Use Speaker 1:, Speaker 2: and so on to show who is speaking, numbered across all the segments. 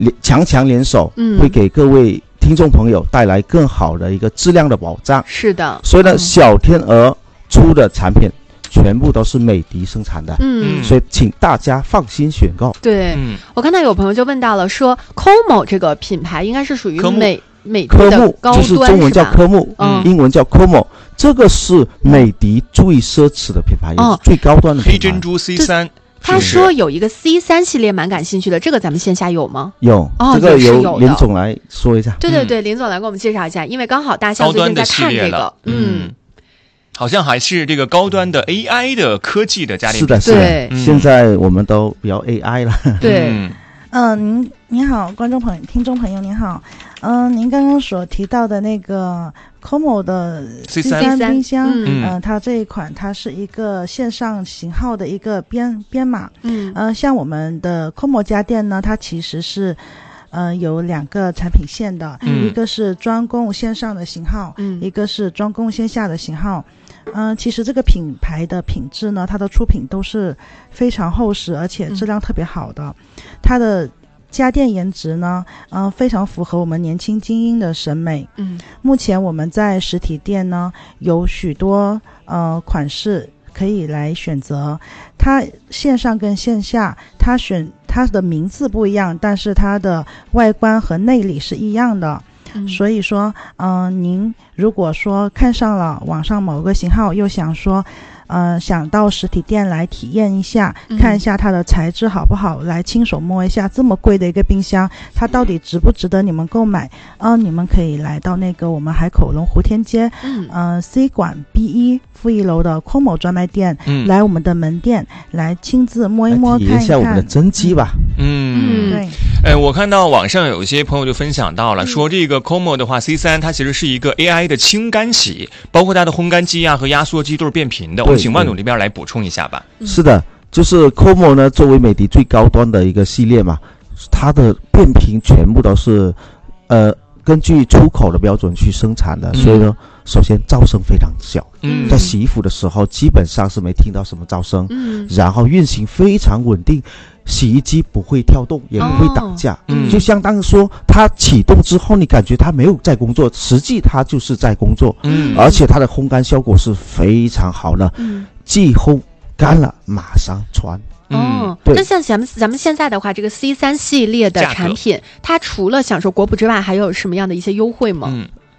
Speaker 1: 强联手，会给各位听众朋友带来更好的一个质量的保障。
Speaker 2: 是的，
Speaker 1: 所以呢，小天鹅出的产品全部都是美的生产的，所以请大家放心选购。
Speaker 2: 对，我看到有朋友就问到了，说 Como 这个品牌应该是属于美的高端，
Speaker 1: 就是中文叫科目，英文叫 Como， 这个是美的最奢侈的品牌，也是最高端的品牌。
Speaker 3: 黑珍珠 C3。
Speaker 2: 他说有一个 C3 系列蛮感兴趣的，这个咱们线下有吗？
Speaker 1: 有，这个由林总来说一下。
Speaker 2: 对，林总来给我们介绍一下，因为刚好大象最近在看这个，
Speaker 3: 好像还是这个高端的 AI 的科技的家电。
Speaker 1: 是的，现在我们都比较 AI 了。
Speaker 2: 对，
Speaker 4: 您好，观众朋友、听众朋友，您好。您刚刚所提到的那个 Como 的 C3 冰箱，它这一款它是一个线上型号的一个编码。像我们的 Como 家电呢，它其实是有2个产品线的，一个是专供线上的型号，一个是专供线下的型号。其实这个品牌的品质呢，它的出品都是非常厚实，而且质量特别好的。它的家电颜值呢，非常符合我们年轻精英的审美。目前我们在实体店呢，有许多款式可以来选择。它线上跟线下，它的名字不一样，但是它的外观和内里是一样的。所以说，您如果说看上了网上某个型号，又想说想到实体店来体验一下，看一下它的材质好不好，来亲手摸一下这么贵的一个冰箱，它到底值不值得你们购买？你们可以来到那个我们海口龙湖天街C 馆 B1负1楼的 Como 专卖店，来我们的门店来亲自摸一摸，
Speaker 1: 体验一下我们的真机吧。
Speaker 4: 对。
Speaker 3: 我看到网上有一些朋友就分享到了，说这个 Como 的话 C3 它其实是一个 AI 的轻干洗，包括它的烘干机和压缩机都是变频的。我们请万总这边来补充一下吧。
Speaker 1: 是的，就是 Como 呢，作为美的最高端的一个系列嘛，它的变频全部都是根据出口的标准去生产的，所以呢，首先噪声非常小，在洗衣服的时候基本上是没听到什么噪声，然后运行非常稳定，洗衣机不会跳动，也不会打架，就相当于说它启动之后，你感觉它没有在工作，实际它就是在工作，而且它的烘干效果是非常好的，既烘干了马上穿。
Speaker 2: 那像咱们现在的话，这个 C3 系列的产品，它除了享受国补之外，还有什么样的一些优惠吗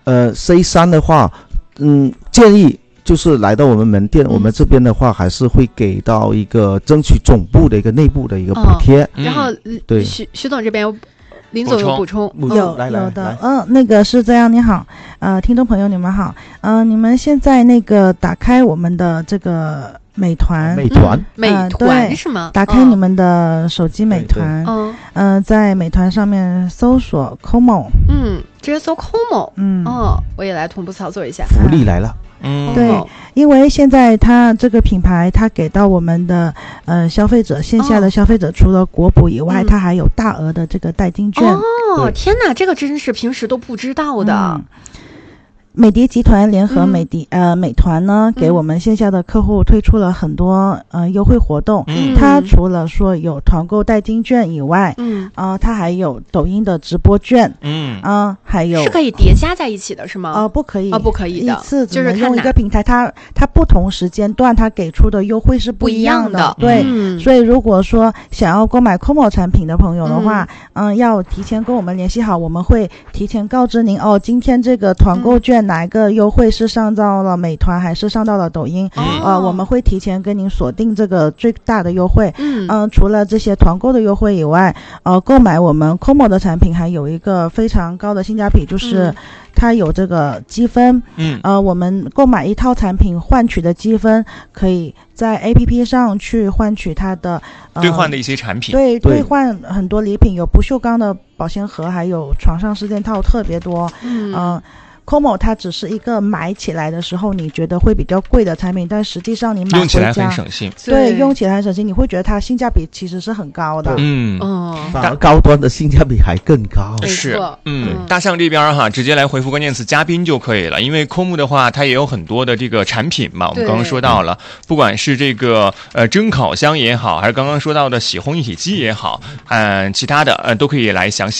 Speaker 1: ？C3 的话，建议就是来到我们门店，我们这边的话还是会给到一个争取总部的一个内部的一个补贴。
Speaker 2: 然后对徐总这边林总有补充？
Speaker 4: 有的，那个是这样。你好，听众朋友你们好，你们现在那个打开我们的这个美团
Speaker 2: 是吗？
Speaker 4: 打开你们的手机美团，在美团上面搜索 Como，
Speaker 2: 直接搜 Como，我也来同步操作一下，
Speaker 1: 福利来了。
Speaker 4: 对，因为现在它这个品牌，它给到我们的消费者，线下的消费者，除了国补以外，它还有大额的这个代金券。
Speaker 2: 天哪，这个真是平时都不知道的。
Speaker 4: 美的集团联合美团呢，给我们线下的客户推出了很多优惠活动。它除了说有团购代金券以外，它还有抖音的直播券，还有
Speaker 2: 是可以叠加在一起的是吗？
Speaker 4: 不可以，
Speaker 2: 不可以的，
Speaker 4: 一次只能用一个平台，它不同时间段它给出的优惠是不一样的。对，所以如果说想要购买 Como 产品的朋友的话，要提前跟我们联系好，我们会提前告知您今天这个团购券哪一个优惠是上到了美团还是上到了抖音，我们会提前跟您锁定这个最大的优惠。除了这些团购的优惠以外，购买我们 Como 的产品还有一个非常高的性价比，就是它有这个积分。我们购买一套产品换取的积分，可以在 APP 上去换取它的
Speaker 3: 兑换的一些产品。
Speaker 4: 对，兑换很多礼品，有不锈钢的保鲜盒，还有床上4件套，特别多。Como 它只是一个买起来的时候你觉得会比较贵的产品，但实际上你买回家
Speaker 3: 用起来很省心。
Speaker 4: 对，用起来很省心，你会觉得它性价比其实是很高的。
Speaker 1: 反而高端的性价比还更高。
Speaker 3: 是，大象这边直接来回复关键词嘉宾就可以了。因为 Como 的话，它也有很多的这个产品嘛，我们刚刚说到了，不管是这个蒸烤箱也好，还是刚刚说到的洗烘一体机也好，其他的都可以来详细